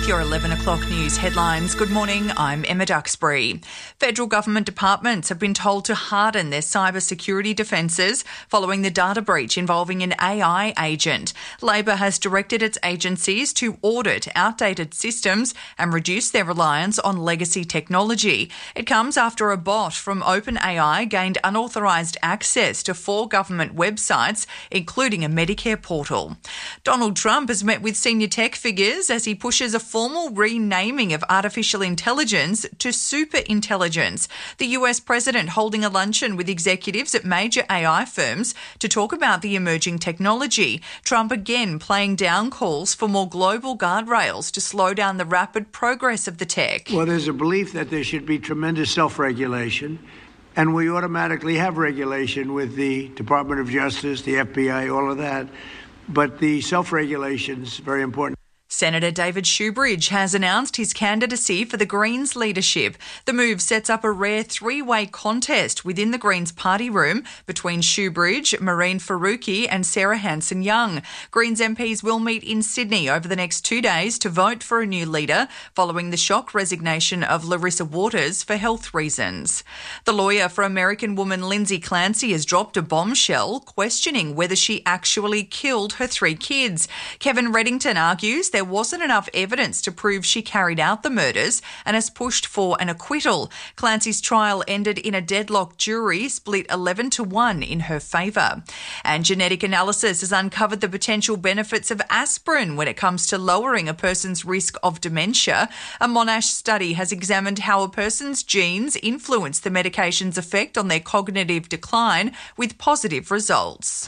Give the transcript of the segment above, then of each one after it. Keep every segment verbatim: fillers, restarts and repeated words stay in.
with your eleven o'clock news headlines. Good morning, I'm Emma Duxbury. Federal government departments have been told to harden their cyber security defences following the data breach involving an A I agent. Labor has directed its agencies to audit outdated systems and reduce their reliance on legacy technology. It comes after a bot from OpenAI gained unauthorised access to four government websites, including a Medicare portal. Donald Trump has met with senior tech figures as he pushes a formal renaming of artificial intelligence to superintelligence. The U S president holding a luncheon with executives at major A I firms to talk about the emerging technology. Trump again playing down calls for more global guardrails to slow down the rapid progress of the tech. Well, there's a belief that there should be tremendous self-regulation, and we automatically have regulation with the Department of Justice, the F B I, all of that. But the self-regulation is very important. Senator David Shoebridge has announced his candidacy for the Greens leadership. The move sets up a rare three-way contest within the Greens party room between Shoebridge, Maureen Faruqi and Sarah Hanson-Young. Greens M Ps will meet in Sydney over the next two days to vote for a new leader following the shock resignation of Larissa Waters for health reasons. The lawyer for American woman Lindsay Clancy has dropped a bombshell questioning whether she actually killed her three kids. Kevin Reddington argues there wasn't enough evidence to prove she carried out the murders and has pushed for an acquittal. Clancy's trial ended in a deadlocked jury split eleven to one in her favour. And genetic analysis has uncovered the potential benefits of aspirin when it comes to lowering a person's risk of dementia. A Monash study has examined how a person's genes influence the medication's effect on their cognitive decline with positive results.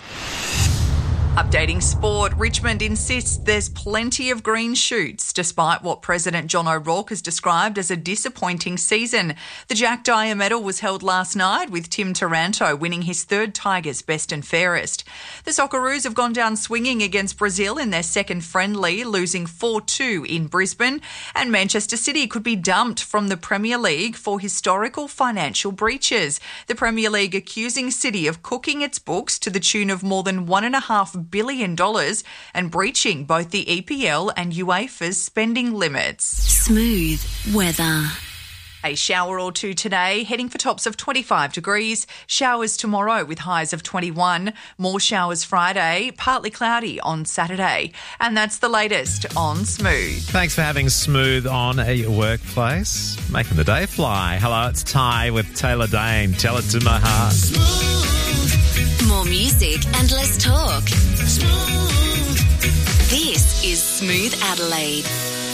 Updating sport, Richmond insists there's plenty of green shoots despite what President John O'Rourke has described as a disappointing season. The Jack Dyer medal was held last night with Tim Taranto winning his third Tigers Best and Fairest. The Socceroos have gone down swinging against Brazil in their second friendly, losing four two in Brisbane. And Manchester City could be dumped from the Premier League for historical financial breaches. The Premier League accusing City of cooking its books to the tune of more than one and a half billion dollars and breaching both the E P L and UEFA's spending limits. Smooth weather. A shower or two today, heading for tops of twenty-five degrees. Showers tomorrow with highs of twenty-one. More showers Friday, partly cloudy on Saturday. And that's the latest on Smooth. Thanks for having Smooth on at your workplace. Making the day fly. Hello, it's Ty with Taylor Dane. Tell it to my heart. Smooth. More music and less talk. Smooth. This is Smooth Adelaide.